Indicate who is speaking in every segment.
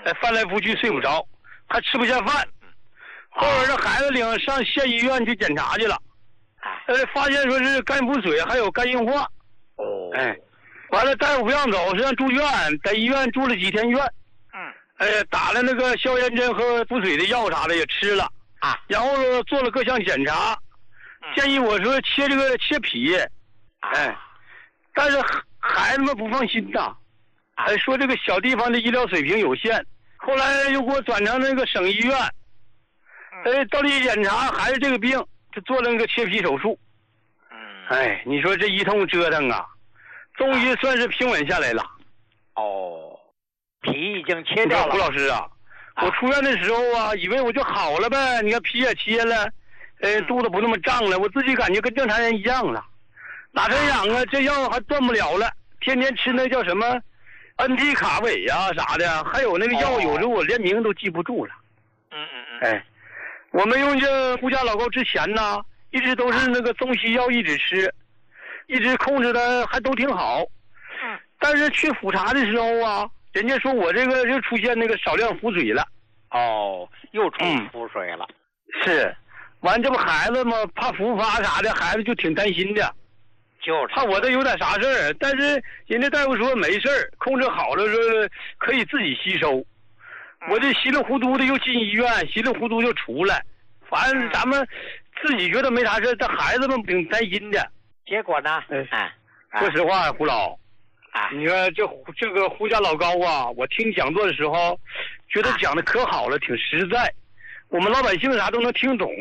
Speaker 1: 翻来覆去睡不着，还吃不下饭。后边这孩子领上县医院去检查去了，发现说是肝腹水还有肝硬化。
Speaker 2: 哦，
Speaker 1: 完了大夫不让走，是让住院，在医院住了几天院。打了那个消炎针和补水的药啥的也吃了然后做了各项检查，建议我说切脾，但是孩子们不放心呐，说这个小地方的医疗水平有限，后来又给我转成那个省医院，到底检查还是这个病，就做了那个切脾手术。你说这一通折腾啊，终于算是平稳下来了。
Speaker 2: 脾已经切掉了。
Speaker 1: 胡老师啊，我出院的时候啊，以为我就好了呗，你看脾也切了，肚子不那么胀了，我自己感觉跟正常人一样了。哪成想啊，这药还断不了了，天天吃那叫什么恩替卡韦啊啥的，还有那个药，有时候我连名都记不住了。我们用这胡家老高之前呢，一直都是那个中西药一直吃，一直控制的还都挺好。但是去复查的时候啊，人家说我这个就出现那个少量腹水了。
Speaker 2: 又出腹水了。
Speaker 1: 是，完这不孩子嘛，怕复发啥的，孩子就挺担心的，
Speaker 2: 就是
Speaker 1: 怕我这有点啥事儿。但是人家大夫说没事儿，控制好了说可以自己吸收。我这稀里糊涂的又进医院，稀里糊涂就出来，反正咱们自己觉得没啥事，但孩子们挺担心的。
Speaker 2: 结果呢？
Speaker 1: 说实话，胡老，你看这个胡家老高啊，我听讲座的时候，觉得讲的可好了，挺实在，我们老百姓啥都能听懂。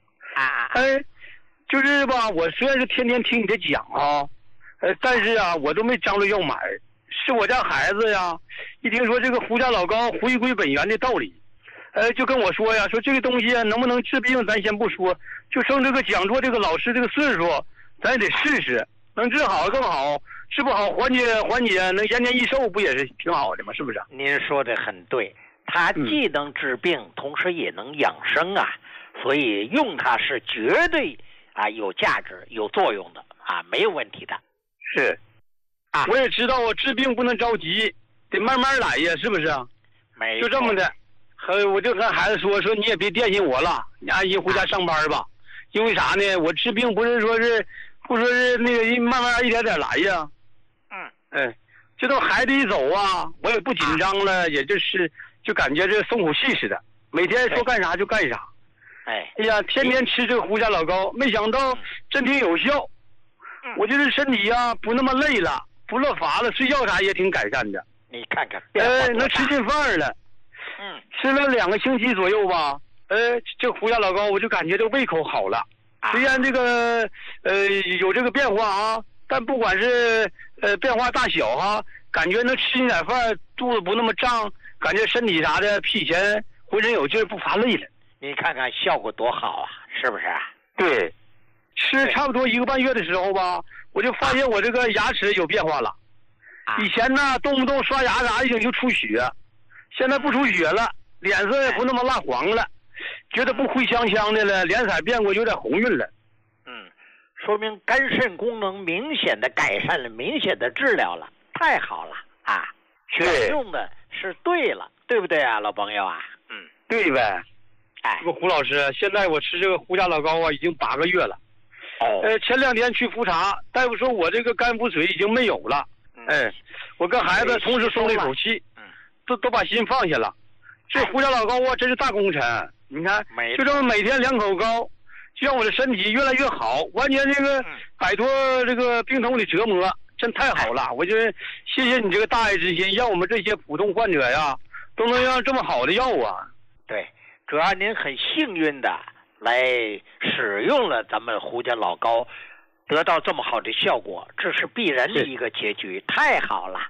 Speaker 1: 就是吧，我虽然是天天听你的讲啊，但是啊，我都没张罗要买。是我家孩子呀，一听说这个胡家老高回归本源的道理，就跟我说呀，说这个东西能不能治病咱先不说，就剩这个讲座这个老师这个岁数，咱也得试试，能治好更好，治不好缓解，能延年益寿，不也是挺好的吗？是不是？
Speaker 2: 您说的很对，它既能治病，同时也能养生啊，所以用它是绝对有价值、有作用的没有问题的。
Speaker 1: 是。我也知道，我治病不能着急，得慢慢来呀，是不是？就这么的。我就跟孩子说你也别惦记我了，你安心回家上班吧。因为啥呢？我治病不是说是那个慢慢一点点来呀。这都孩子一走啊，我也不紧张了，也就感觉这松口气似的，每天说干啥就干啥。哎呀，天天吃这个胡家老高，没想到真挺有效。我就是身体呀不那么累了。不乐乏了，睡觉啥也挺改善的。
Speaker 2: 你看看，
Speaker 1: 能吃进饭了。吃了2个星期左右吧。这胡家老高我就感觉这胃口好了。虽然这个有这个变化啊，但不管是变化大小感觉能吃进点饭，肚子不那么胀，感觉身体啥的比以前浑身有劲，不乏累了。
Speaker 2: 你看看效果多好啊，是不是？
Speaker 1: 对，吃差不多1个半月的时候吧。我就发现我这个牙齿有变化了，以前呢动不动刷牙啥已经就出血，现在不出血了，脸色也不那么蜡黄了，觉得不灰香香的了，脸色变过有点红晕了。
Speaker 2: 说明肝肾功能明显的改善了，明显的治疗了，太好了选用的是对了，对不对啊，老朋友啊？
Speaker 1: 对呗。这个胡老师，现在我吃这个胡家老高已经8个月了。前2天去复查，大夫说我这个肝腹水已经没有了。我跟孩子同时松了一口气，都把心放下了。这胡家老高真是大功臣，你看，就这么每天2口高，就让我的身体越来越好，完全这个摆脱这个病痛的折磨，真太好了。我就谢谢你这个大爱之心，让我们这些普通患者呀都能让这么好的药啊。
Speaker 2: 对，主要您很幸运的来使用了咱们胡家老高，得到这么好的效果，这是必然的一个结局，太好了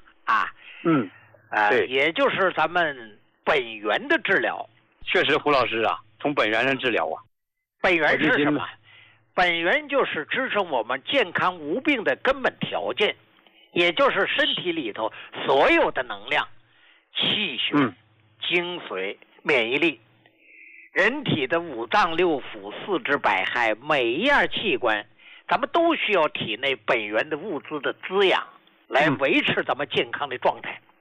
Speaker 2: 也就是咱们本源的治疗。
Speaker 1: 确实，胡老师从本源上治疗
Speaker 2: 本源是什么？本源就是支撑我们健康无病的根本条件，也就是身体里头所有的能量、气血、精髓、免疫力。人体的5脏6腑、4肢百骸，每一样器官，咱们都需要体内本源的物资的滋养，来维持咱们健康的状态。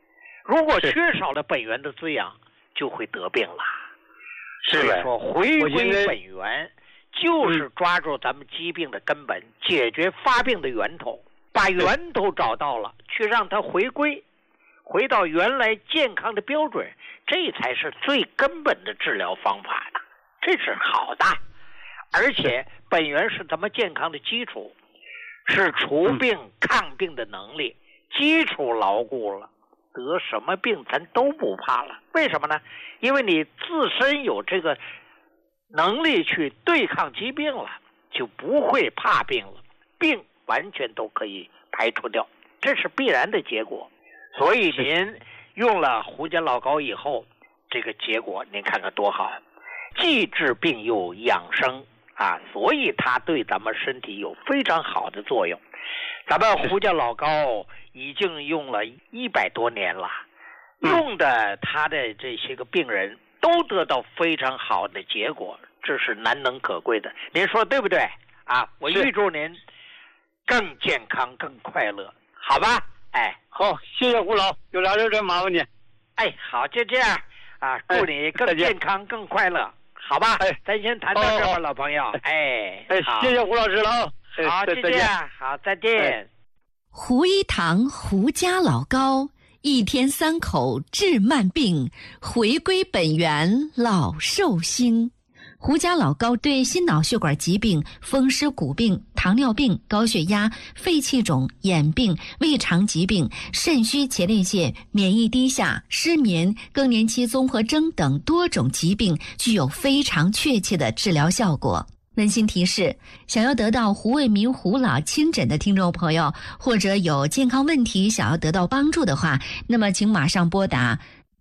Speaker 2: 如果缺少了本源的滋养，就会得病了。所以说，回归本源就是抓住咱们疾病的根本，解决发病的源头，把源头找到了，去让它回归，回到原来健康的标准，这才是最根本的治疗方法呢。这是好的，而且本源是咱们健康的基础，是除病抗病的能力，基础牢固了，得什么病咱都不怕了。为什么呢？因为你自身有这个能力去对抗疾病了，就不会怕病了，病完全都可以排除掉，这是必然的结果。所以您用了胡家老膏以后，这个结果您看看多好，既治病又养生啊，所以它对咱们身体有非常好的作用。咱们胡家老膏已经用了100多年了，用的他的这些个病人都得到非常好的结果，这是难能可贵的。您说对不对啊？我预祝您更健康更快乐，好吧？哎，
Speaker 1: 好，谢谢胡老，有啥事再麻烦你。
Speaker 2: 哎，好，就这样啊，祝你更健康更快乐，好吧？
Speaker 1: 哎，
Speaker 2: 咱先谈到这吧，老朋友。哎，
Speaker 1: 谢谢胡老师了啊。
Speaker 2: 好，就这样，好，再见。
Speaker 3: 胡一堂胡家老膏，1天3口治慢病，回归本源老寿星。胡家老膏对心脑血管疾病、风湿骨病、糖尿病、高血压、肺气肿、眼病、胃肠疾病、肾虚前列腺、免疫低下、失眠、更年期综合征等多种疾病具有非常确切的治疗效果。温馨提示，想要得到胡卫民胡老亲诊的听众朋友，或者有健康问题想要得到帮助的话，那么请马上拨打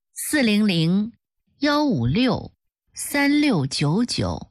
Speaker 3: 400-156-3699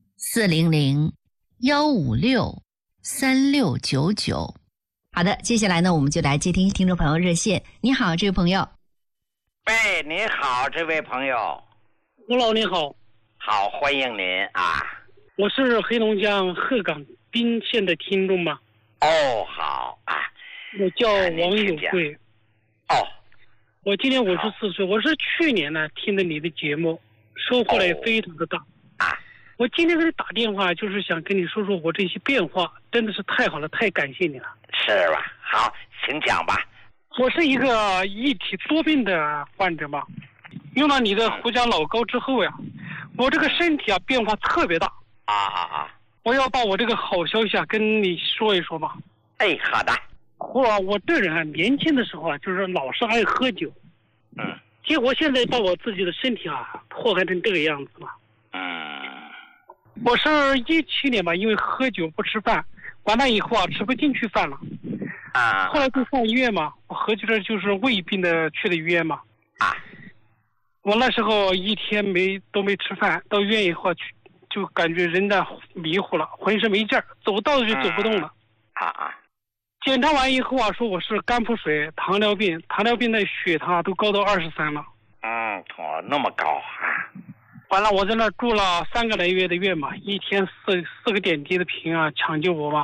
Speaker 3: 400-156-3699。好的，接下来呢，我们就来接听听众朋友热线。你好，这位朋友。
Speaker 2: 喂，你好，这位朋友。
Speaker 1: 胡老你好。
Speaker 2: 好，欢迎您啊。
Speaker 1: 我是黑龙江鹤岗宾县的听众吧。
Speaker 2: 哦，好啊。
Speaker 1: 我叫王有贵。
Speaker 2: 哦。
Speaker 1: 我今年54岁，我是去年呢听的你的节目，收获了也非常的大。
Speaker 2: 啊。
Speaker 1: 我今天给你打电话，就是想跟你说说我这些变化，真的是太好了，太感谢你了。
Speaker 2: 是吧？好，请讲吧。
Speaker 1: 我是一个一体多病的患者嘛，用了你的胡家老膏之后呀，我这个身体啊变化特别大。我要把我这个好消息啊跟你说一说吧。
Speaker 2: 哎，好的。
Speaker 1: 我这人啊，年轻的时候啊，就是老是爱喝酒。结果现在把我自己的身体啊祸害成这个样子了。我是17年吧，因为喝酒不吃饭，完了以后啊吃不进去饭了。后来就上医院嘛，我合计着就是胃病的去的医院嘛。我那时候1天都没吃饭，到医院以后就感觉人的迷糊了，浑身没劲儿，走道就走不动了。检查完以后啊，说我是肝腹水、糖尿病的血糖都高到23了。
Speaker 2: 那么高啊！
Speaker 1: 完了，我在那住了3个来月的院嘛，1天4个点滴的瓶啊，抢救我吧。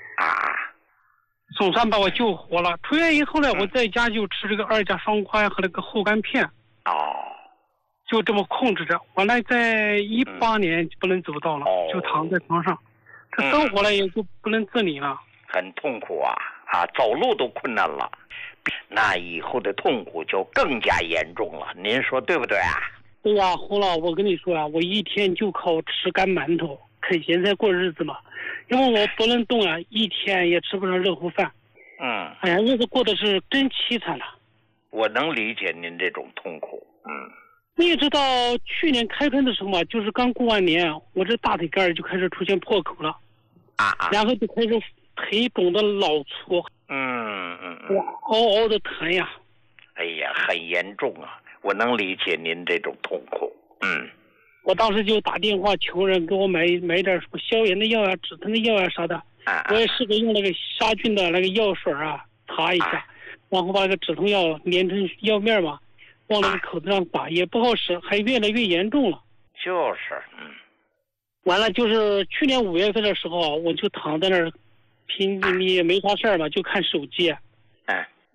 Speaker 1: 总算把我救活了。出院以后呢，我在家就吃这个2价双胍和那个护肝片。就这么控制着，完了在18年就不能走道了，就躺在床上，这生活了也就不能自理了，
Speaker 2: 很痛苦啊！走路都困难了，那以后的痛苦就更加严重了，您说对不对啊？
Speaker 1: 对呀，胡老，我跟你说啊，我1天就靠吃干馒头、啃咸菜过日子嘛，因为我不能动啊，1天也吃不上热乎饭。哎呀，日子过得是真凄惨了。
Speaker 2: 我能理解您这种痛苦。
Speaker 1: 你也知道，去年开春的时候嘛，就是刚过完年，我这大腿根就开始出现破口了，然后就开始腿肿的老粗，我嗷嗷的疼呀。
Speaker 2: 哎呀，很严重啊！我能理解您这种痛苦。
Speaker 1: 我当时就打电话求人给我买点什么消炎的药啊、止疼的药啊啥的。我也试着用那个杀菌的那个药水啊擦一下，然后把那个止痛药粘成药面嘛。往那个口子上打也不好使，还越来越严重了。完了就是去年5月份的时候，我就躺在那儿，平时你也没啥事儿嘛，就看手机。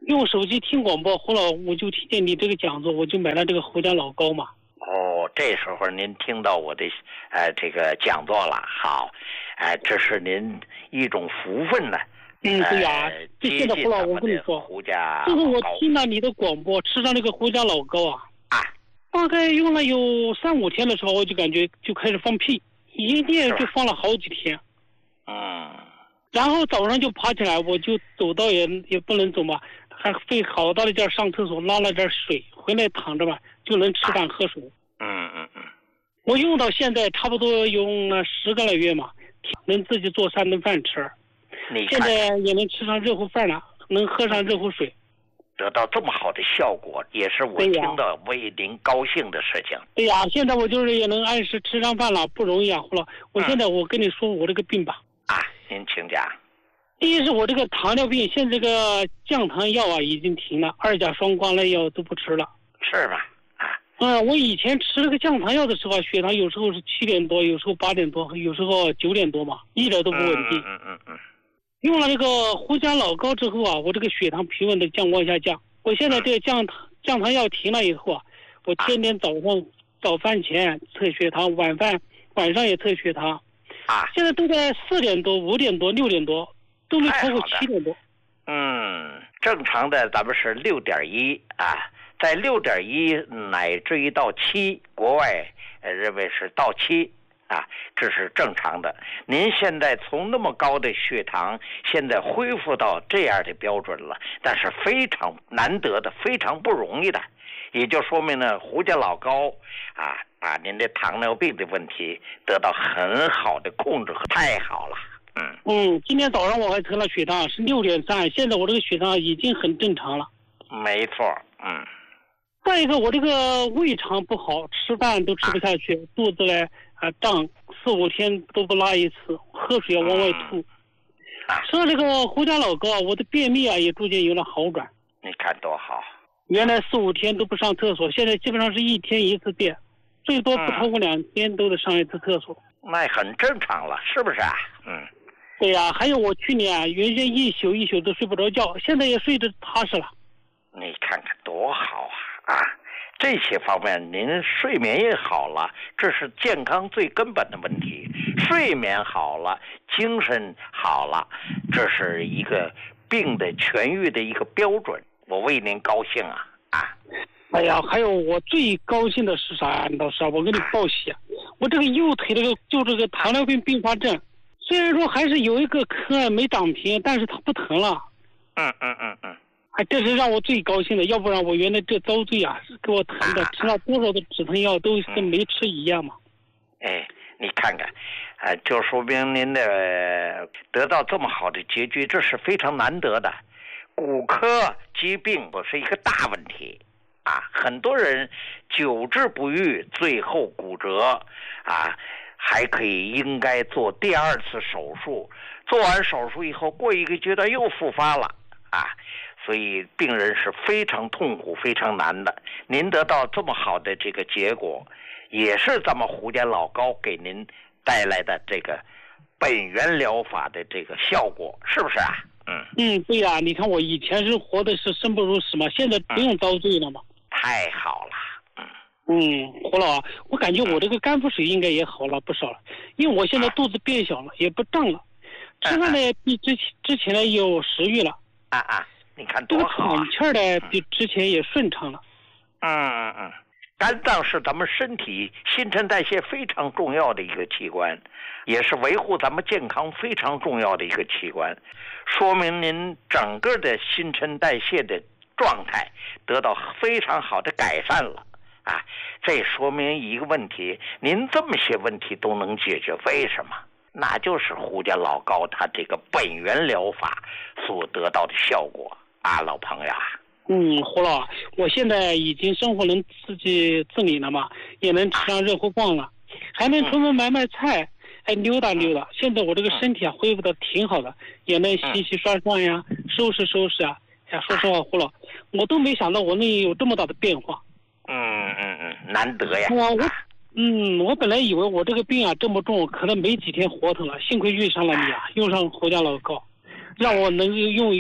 Speaker 1: 用手机听广播，后来我就听见你这个讲座，我就买了这个胡家老高嘛。
Speaker 2: 哦，这时候您听到我的这个讲座了，好，这是您一种福分呢。
Speaker 1: 对呀，这现在后来我跟你说，就是我听了你的广播，吃上这个胡家老高啊，大概用了有3、5天的时候，我就感觉就开始放屁，一念就放了好几天。然后早上就爬起来，我就走到也不能走嘛，还费好大的劲上厕所，拉了点水，回来躺着吧，就能吃饭喝水。我用到现在差不多用了10个来月嘛，能自己做3顿饭吃。现在也能吃上热乎饭了，能喝上热乎水。
Speaker 2: 得到这么好的效果，也是我听到为您高兴的事情。
Speaker 1: 对呀，现在我就是也能按时吃上饭了，不容易啊，胡老。我现在我跟你说我这个病吧。
Speaker 2: 您请讲。
Speaker 1: 第一是我这个糖尿病，现在这个降糖药啊已经停了，2甲双胍类药都不吃了。
Speaker 2: 是吧？
Speaker 1: 我以前吃这个降糖药的时候，血糖有时候是7点多，有时候8点多，有时候9点多嘛，一点都不稳定。用了这个胡家老高之后啊，我这个血糖平稳的往下降。我现在这个降糖药停了以后啊，我天天早饭前测血糖，晚上也测血糖。现在都在4点多、5点多、6点多，都没超过7点多。
Speaker 2: 正常的咱们是6.1在6.1乃至于到7，国外认为是到7。这是正常的。您现在从那么高的血糖，现在恢复到这样的标准了，但是非常难得的，非常不容易的，也就说明呢，胡家老高把您的糖尿病的问题得到很好的控制，太好了。
Speaker 1: 今天早上我还测了血糖是6.3，现在我这个血糖已经很正常了。
Speaker 2: 没错。
Speaker 1: 再一个，我这个胃肠不好，吃饭都吃不下去，肚子嘞胀，4、5天都不拉一次，喝水往外吐。吃了这个胡家老高，我的便秘也逐渐有了好转。
Speaker 2: 你看多好！
Speaker 1: 原来4、5天都不上厕所，现在基本上是1天1次便，最多不超过2天都得上一次厕所。
Speaker 2: 那很正常了，是不是啊？
Speaker 1: 对呀，还有我去年原先一宿都睡不着觉，现在也睡得踏实了。
Speaker 2: 你看看多好这些方面您睡眠也好了，这是健康最根本的问题。睡眠好了，精神好了，这是一个病的痊愈的一个标准。我为您高兴
Speaker 1: 哎呀，还有我最高兴的是啥？老师我跟你报喜，我这个右腿就这个糖尿病并发症，虽然说还是有一个颗没长平，但是它不疼了。这是让我最高兴的，要不然我原来这遭罪是给我疼的，吃了多少的止疼药都跟没吃一样嘛。
Speaker 2: 你看看，就说明您的得到这么好的结局，这是非常难得的。骨科疾病不是一个大问题很多人久治不愈，最后骨折还可以应该做第2次手术，做完手术以后过一个阶段又复发了所以病人是非常痛苦非常难的。您得到这么好的这个结果，也是咱们胡家老高给您带来的这个本源疗法的这个效果，是不是
Speaker 1: 对呀，你看我以前是活的是生不如死嘛，现在不用遭罪了嘛。太
Speaker 2: 好了。
Speaker 1: 胡老我感觉我这个肝腹水应该也好了不少了，因为我现在肚子变小了，也不胀了，吃饭呢比之前呢有食欲了。
Speaker 2: 你看多好
Speaker 1: 喘气呢比之前也顺畅了。
Speaker 2: 肝脏是咱们身体新陈代谢非常重要的一个器官，也是维护咱们健康非常重要的一个器官，说明您整个的新陈代谢的状态得到非常好的改善了这说明一个问题，您这么些问题都能解决，为什么？那就是胡家老高他这个本源疗法所得到的效果老朋友
Speaker 1: 胡老，我现在已经生活能自己自理了嘛，也能吃上热乎饭了，还能出门买菜，溜达溜达。现在我这个身体恢复的挺好的，也能洗洗刷刷呀，收拾收拾说实话，胡老，我都没想到我能有这么大的变化。
Speaker 2: 难得呀。
Speaker 1: 我本来以为我这个病这么重，可能没几天活头了，幸亏遇上了你用上胡家老高，让我能用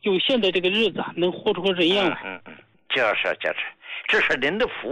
Speaker 1: 有限的这个日子能活出人样来。
Speaker 2: 就是，这是您的福。